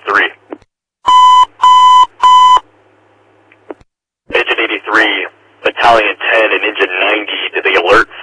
83. Engine 83, Battalion 10 and Engine 90, did they alert